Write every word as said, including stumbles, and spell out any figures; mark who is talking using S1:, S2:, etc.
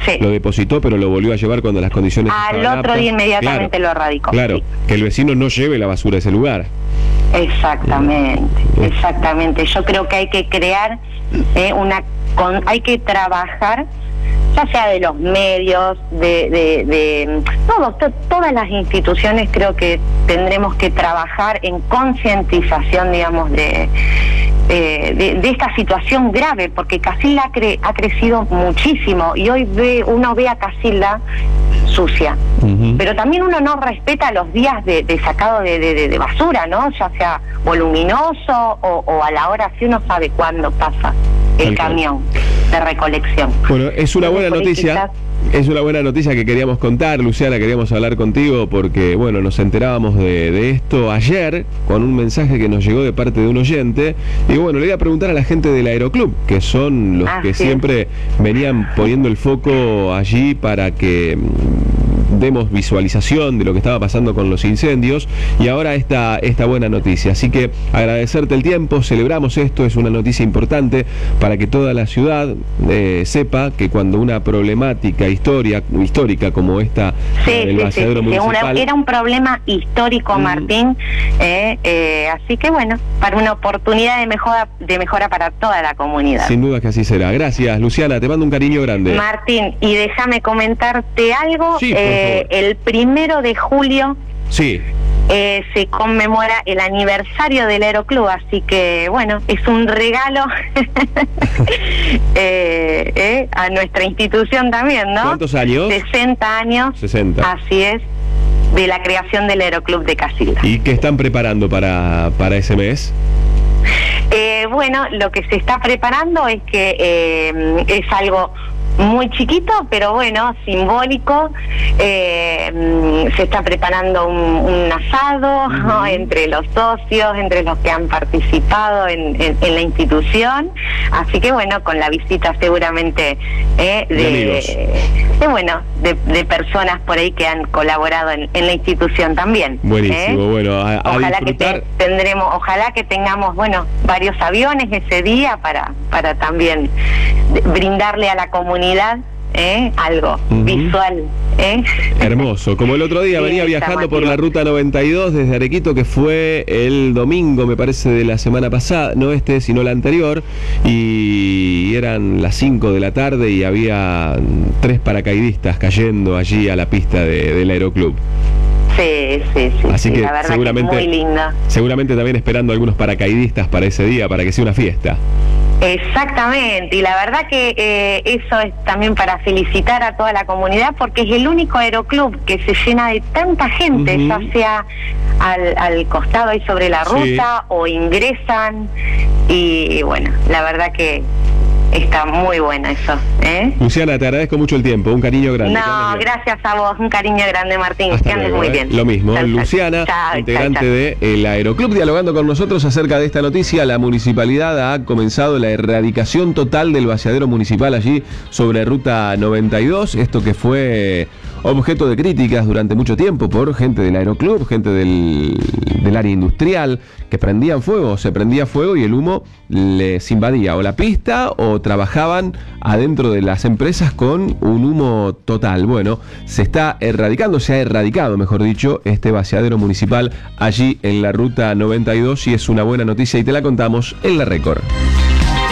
S1: sí.
S2: lo depositó, pero lo volvió a llevar cuando las condiciones
S1: al
S2: estaban
S1: otro
S2: aptas.
S1: día inmediatamente
S2: Claro,
S1: lo erradicó.
S2: Claro,
S1: Sí.
S2: que el vecino no lleve la basura a ese lugar.
S1: Exactamente,
S2: Eh.
S1: exactamente. Yo creo que hay que crear eh, una, con, hay que trabajar, ya sea de los medios, de, de, de todos, to, todas las instituciones. Creo que tendremos que trabajar en concientización, digamos, de, eh, de, de esta situación grave, porque Casilda ha, cre, ha crecido muchísimo y hoy ve, uno ve a Casilda sucia, uh-huh. pero también uno no respeta los días de, de sacado de, de, de basura, ¿no? Ya sea voluminoso o, o a la hora, si uno sabe cuándo pasa el camión de recolección.
S2: Bueno, es una buena noticia.
S1: Quizás...
S2: Es una buena noticia que queríamos contar, Luciana, queríamos hablar contigo porque, bueno, nos enterábamos de, de esto ayer con un mensaje que nos llegó de parte de un oyente. Y bueno, le iba a preguntar a la gente del Aeroclub, que son los ah, que sí. siempre venían poniendo el foco allí para que demos visualización de lo que estaba pasando con los incendios, y ahora esta, esta buena noticia. Así que agradecerte el tiempo, celebramos esto, es una noticia importante para que toda la ciudad eh, sepa que cuando una problemática historia, histórica como esta
S1: sí,
S2: del
S1: sí,
S2: vaciadero
S1: sí,
S2: municipal...
S1: Una, era un problema histórico, mm. Martín, eh, eh, así que bueno, para una oportunidad de mejora, de mejora para toda la comunidad.
S2: Sin duda que así será. Gracias, Luciana, te mando un cariño grande.
S1: Martín, y déjame comentarte algo.
S2: Sí,
S1: eh, el primero de julio
S2: sí.
S1: eh, se conmemora el aniversario del Aeroclub, así que bueno, es un regalo eh, eh, a nuestra institución también, ¿no?
S2: ¿Cuántos años?
S1: sesenta años.
S2: sesenta.
S1: Así es, de la creación del Aeroclub de Casilda.
S2: ¿Y qué están preparando para, para ese mes?
S1: Eh, bueno, lo que se está preparando es que eh, es algo muy chiquito, pero bueno, simbólico. Eh, se está preparando un, un asado, uh-huh. ¿no? Entre los socios, entre los que han participado en, en, en la institución. Así que bueno, con la visita seguramente eh, de, de, de bueno de, de personas por ahí que han colaborado en, en la institución también.
S2: Buenísimo,
S1: ¿eh?
S2: bueno, a, a
S1: ojalá
S2: disfrutar.
S1: que te, tendremos, ojalá que tengamos bueno varios aviones ese día para para también brindarle a la comunidad ¿Eh? algo uh-huh. visual, ¿eh?
S2: Hermoso, como el otro día sí, venía viajando por la ruta noventa y dos desde Arequito, que fue el domingo, me parece, de la semana pasada, no este, sino la anterior, y eran las cinco de la tarde y había tres paracaidistas cayendo allí a la pista de, del Aeroclub.
S1: Sí, sí, sí.
S2: Así
S1: sí,
S2: que
S1: la verdad
S2: seguramente,
S1: que es muy linda.
S2: Seguramente también esperando algunos paracaidistas para ese día, para que sea una fiesta.
S1: Exactamente, y la verdad que eh, eso es también para felicitar a toda la comunidad, porque es el único aeroclub que se llena de tanta gente, uh-huh. ya sea al, al costado y sobre la ruta, sí. o ingresan, y, y bueno, la verdad que está muy bueno eso, ¿eh?
S2: Luciana, te agradezco mucho el tiempo, un cariño grande.
S1: No, gracias a vos, un cariño grande, Martín.
S2: Hasta
S1: que andes
S2: luego,
S1: muy
S2: ¿eh?
S1: bien.
S2: Lo mismo,
S1: chau,
S2: Luciana,
S1: chau,
S2: integrante
S1: chau, chau.
S2: del Aeroclub, dialogando con nosotros acerca de esta noticia. La municipalidad ha comenzado la erradicación total del vaciadero municipal allí sobre Ruta noventa y dos, esto que fue objeto de críticas durante mucho tiempo por gente del Aeroclub, gente del, del área industrial, que prendían fuego, se prendía fuego y el humo les invadía o la pista o trabajaban adentro de las empresas con un humo total. Bueno, se está erradicando, se ha erradicado, mejor dicho, este vaciadero municipal allí en la Ruta noventa y dos, y es una buena noticia y te la contamos en La Récord.